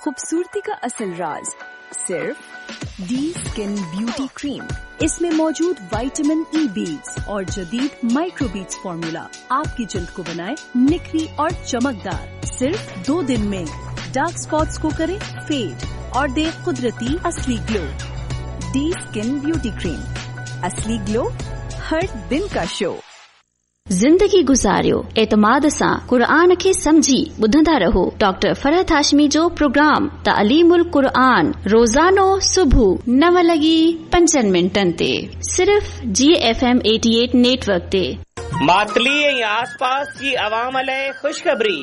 खूबसूरती का असल राज सिर्फ डी स्किन ब्यूटी क्रीम। इसमें मौजूद विटामिन ई बीड्स और जदीद माइक्रो बीड्स फॉर्मूला आपकी जल्द को बनाए निखरी और चमकदार। सिर्फ 2 दिन में डार्क स्पॉट्स को करे फेड और दे कुदरती असली glow. D skin beauty cream, असली ग्लो हर दिन का शो। जिंदगी गुजारियो एतमाद सां क़ुरान खे समझी ॿुधंदा रहो डॉक्टर फरहत हाशमी जो प्रोग्राम तालीमुल क़ुरान रोज़ानो सुबुह 9:05 ते सिर्फ़ GFM 88 नेटवर्क ते। मातली ऐं आसपास जी अवाम लाइ ख़ुशख़बरी।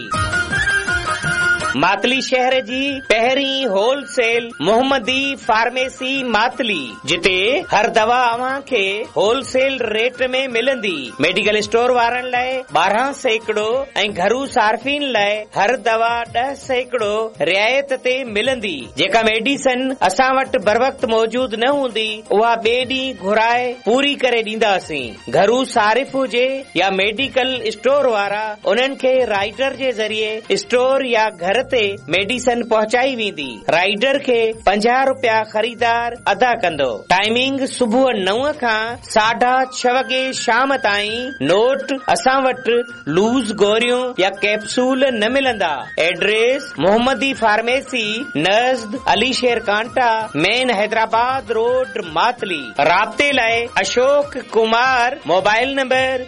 मातली शहर जी पहिरीं होलसेल मोहम्मदी फार्मेसी मातली, जिते हर दवा अव्हां खे होलसेल रेट में मिलंदी। मेडिकल स्टोर वारनि लाइ 12% ऐं घरू सार्फिन लाइ हर दवा 10% रियायत ते मिलंदी। जेका मेडिसन असां वटि बर वक्त मौजूद न हूंदी उहा ॿिए ॾींहुं घुराए पूरी करे ॾींदासीं। घरू सारिफ हुजे या मेडिकल स्टोर वारा उन्हनि खे राइडर जे ज़रिए स्टोर या घर ते मेडिसन पहुचाई वेंदी। राइडर खे 50 रुपया ख़रीदार अदा कंदो। टाइमिंग सुबुह 9 खां 6:30 वॻे शाम ताईं। नोट असां वटि लूज़ गोरियूं या कैप्सूल न मिलंदा। एड्रेस मोहम्मदी फार्मेसी नज़द अली शेर कांटा मेन हैदराबाद रोड मातली। राब्ते लाइ अशोक कुमार मोबाइल नंबर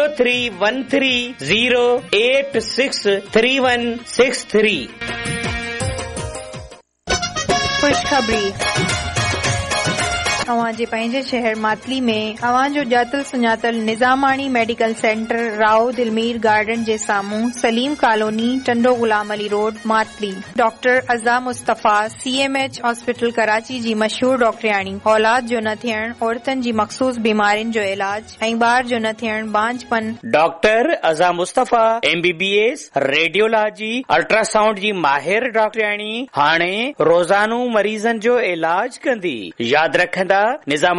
0313086363। खुशखबरी। अवां जे पंहिंजे शहर मातली में अवां जो ॼातल सुञातल निज़ामाणी मेडिकल सेंटर राओ दिलमीर गार्डन जे साम्हूं Salim colony Tando Ghulam Ali road Matali. Doctor अज़ा मुस्तफ़ा CMH हॉस्पिटल कराची जी मशहूर डॉक्टरियाणी औलाद जो न थियण, औरतनि जी मखसूस बीमारियुनि जो इलाज ऐं ॿार जो न थियण बांझपन। डॉक्टर अज़ा मुस्तफ़ा MBBS रेडियोलॉजी अल्ट्रासाउंड जी माहिर डॉक्टरियाणी हाणे रोज़ानो मरीज़नि जो इलाज कंदी। यादि रखंदा निज़ाम